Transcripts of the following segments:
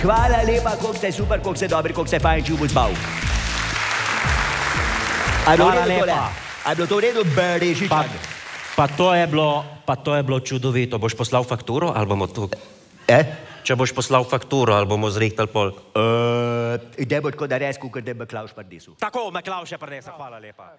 Hvala lepa, koliko ste super, koliko ste dobri, koliko ste fajn čubu zbav. Hvala lepa. A bilo to v redu, Berešičan? Pa to je bilo čudovito. Boš poslal fakturo, ali bomo tu... Če boš poslal fakturo, ali bomo zrihtali pol... Da bo tako da resku, ker da bo Klavš pardesu. Tako, me Klavš je pardesa, hvala lepa.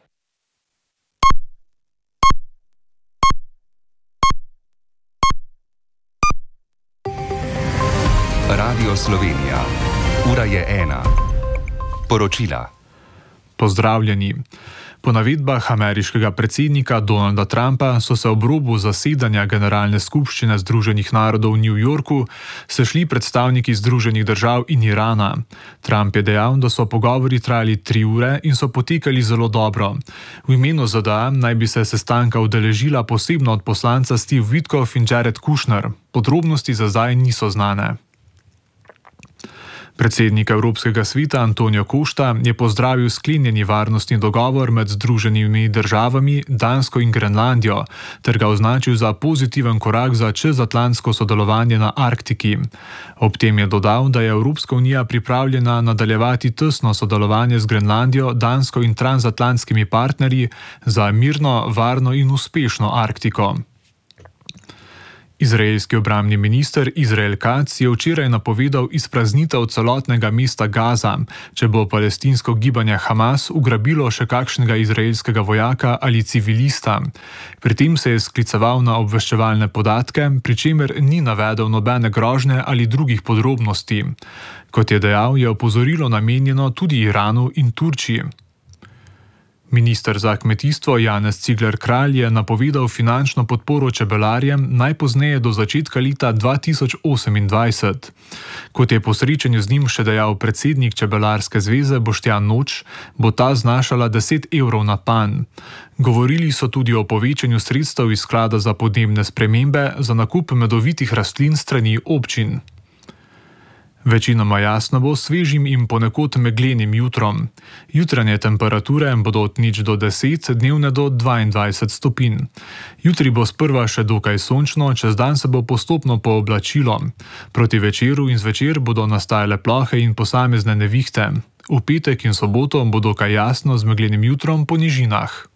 Radio Slovenija. Ura je 1. Poročila. Pozdravljeni. Po navedbah ameriškega predsednika Donalda Trumpa so se ob robu zasedanja Generalne skupščine Združenih narodov v New Yorku sešli predstavniki Združenih držav in Irana. Trump je dejal, da so pogovori trajali 3 ure in so potekali zelo dobro. V imenu ZDA naj bi se sestanka udeležila posebno od poslanca Steve Witkoff in Jared Kushner. Podrobnosti za zdaj niso znane. Predsednik Evropskega sveta Antonio Costa je pozdravil sklenjeni varnostni dogovor med Združenimi državami, Dansko in Grenlandijo, ter ga označil za pozitiven korak za čezatlantsko sodelovanje na Arktiki. Ob tem je dodal, da je Evropska unija pripravljena nadaljevati tesno sodelovanje z Grenlandijo, Dansko in transatlantskimi partnerji za mirno, varno in uspešno Arktiko. Izraelski obrambni minister Izrael Katz je včeraj napovedal izpraznitev celotnega mesta Gaza, če bo palestinsko gibanje Hamas ugrabilo še kakšnega izraelskega vojaka ali civilista. Pri tem se je skliceval na obveščevalne podatke, pri čemer ni navedel nobene grožnje ali drugih podrobnosti. Kot je dejal, je opozorilo namenjeno tudi Iranu in Turčiji. Minister za kmetijstvo Janez Cigler Kralj je napovedal finančno podporo čebelarjem najpozneje do začetka leta 2028. Kot je po srečanju z njim še dejal predsednik Čebelarske zveze Boštjan Noč, bo ta znašala 10 evrov na pan. Govorili so tudi o povečanju sredstev iz sklada za podnebne spremembe za nakup medovitih rastlin strani občin. Večinoma jasno bo s svežim in ponekod meglenim jutrom. Jutranje temperature bodo od 0 do 10, dnevne do 22 stopinj. Jutri bo sprva še dokaj sončno, čez dan se bo postopno pooblačilo. Proti večeru in zvečer bodo nastajale plohe in posamezne nevihte. V petek in soboto bo dokaj jasno z meglenim jutrom po nižinah.